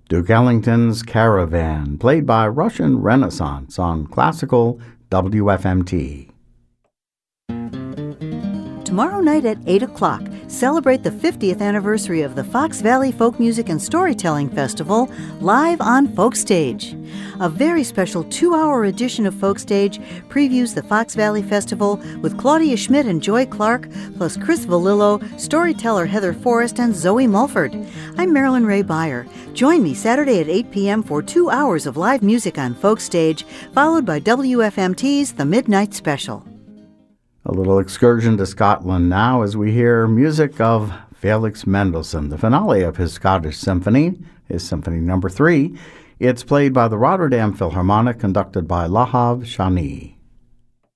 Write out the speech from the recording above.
Duke Ellington's Caravan, played by Russian Renaissance on classical WFMT. Tomorrow night at 8 o'clock, celebrate the 50th anniversary of the Fox Valley Folk Music and Storytelling Festival live on Folk Stage. A very special 2-hour edition of Folk Stage previews the Fox Valley Festival with Claudia Schmidt and Joy Clark, plus Chris Valillo, storyteller Heather Forrest, and Zoe Mulford. I'm Marilyn Ray Beyer. Join me Saturday at 8 p.m. for 2 hours of live music on Folk Stage, followed by WFMT's The Midnight Special. A little excursion to Scotland now as we hear music of Felix Mendelssohn, the finale of his Scottish Symphony, his Symphony No. 3. It's played by the Rotterdam Philharmonic, conducted by Lahav Shani.